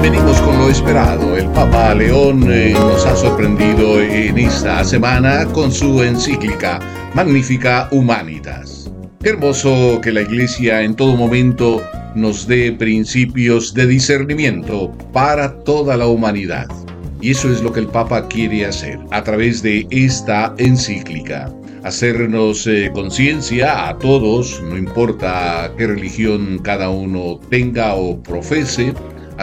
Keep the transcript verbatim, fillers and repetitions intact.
venimos con lo esperado. El Papa León eh, nos ha sorprendido en esta semana con su encíclica Magnificat Humanitas. Qué hermoso que la Iglesia en todo momento nos dé principios de discernimiento para toda la humanidad. Y eso es lo que el Papa quiere hacer a través de esta encíclica. Hacernos eh, conciencia a todos, no importa qué religión cada uno tenga o profese,